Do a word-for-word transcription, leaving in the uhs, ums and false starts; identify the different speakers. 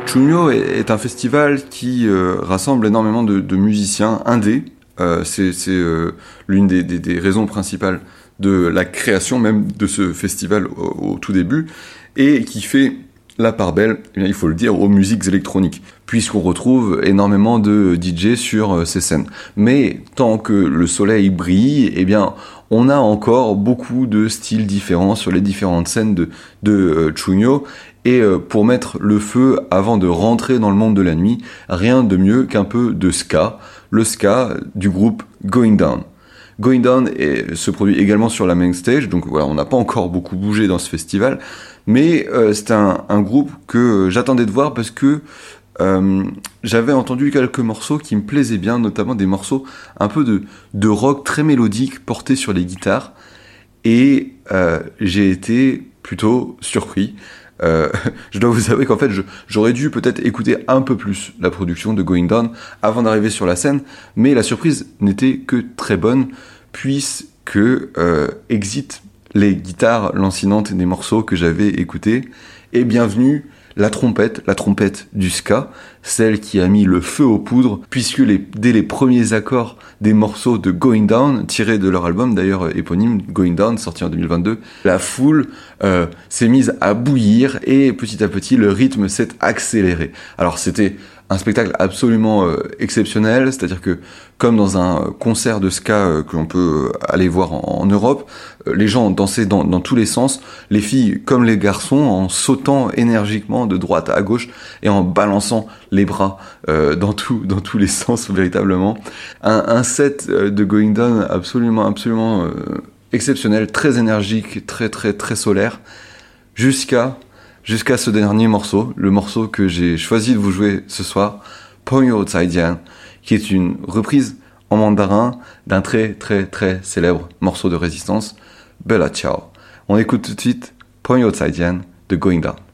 Speaker 1: Chunyo est, est un festival qui euh, rassemble énormément de, de musiciens indés. Euh, c'est c'est euh, l'une des, des, des raisons principales de la création même de ce festival au, au tout début, et qui fait la part belle, eh bien, il faut le dire, aux musiques électroniques, puisqu'on retrouve énormément de D J sur euh, ces scènes. Mais tant que le soleil brille, eh bien, on a encore beaucoup de styles différents sur les différentes scènes de, de euh, Chunyo. Et euh, pour mettre le feu avant de rentrer dans le monde de la nuit, rien de mieux qu'un peu de ska, le ska du groupe Going Down. Going Down est, se produit également sur la main stage, donc voilà, on n'a pas encore beaucoup bougé dans ce festival, mais euh, c'est un, un groupe que j'attendais de voir parce que euh, j'avais entendu quelques morceaux qui me plaisaient bien, notamment des morceaux un peu de, de rock très mélodique portés sur les guitares, et euh, j'ai été plutôt surpris. Euh, je dois vous avouer qu'en fait je, j'aurais dû peut-être écouter un peu plus la production de Going Down avant d'arriver sur la scène, mais la surprise n'était que très bonne, puisque euh, exit les guitares lancinantes des morceaux que j'avais écoutés, et bienvenue la trompette, la trompette du ska, celle qui a mis le feu aux poudres, puisque les, dès les premiers accords des morceaux de Going Down, tirés de leur album d'ailleurs éponyme, Going Down, sorti en deux mille vingt-deux, la foule euh, s'est mise à bouillir, et petit à petit le rythme s'est accéléré. Alors c'était un spectacle absolument euh, exceptionnel, c'est-à-dire que comme dans un concert de ska euh, que l'on peut euh, aller voir en, en Europe, euh, les gens dansaient dans, dans tous les sens, les filles comme les garçons, en sautant énergiquement de droite à gauche et en balançant les bras euh, dans, tout, dans tous les sens, véritablement. Un, un set euh, de Going Down absolument, absolument euh, exceptionnel, très énergique, très, très, très solaire, jusqu'à Jusqu'à ce dernier morceau, le morceau que j'ai choisi de vous jouer ce soir, Ponyo Zaijian, qui est une reprise en mandarin d'un très très très célèbre morceau de résistance, Bella Ciao. On écoute tout de suite Ponyo Zaijian de Going Down.